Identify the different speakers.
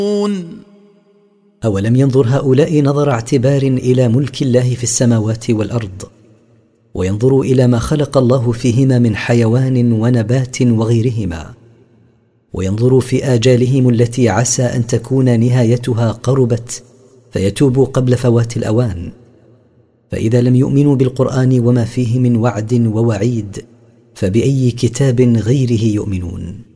Speaker 1: أولم ينظر هؤلاء نظر اعتبار إلى ملك الله في السماوات والأرض، وينظروا إلى ما خلق الله فيهما من حيوان ونبات وغيرهما، وينظروا في آجالهم التي عسى أن تكون نهايتها قربت فيتوبوا قبل فوات الأوان. فإذا لم يؤمنوا بالقرآن وما فيه من وعد ووعيد، فبأي كتاب غيره يؤمنون؟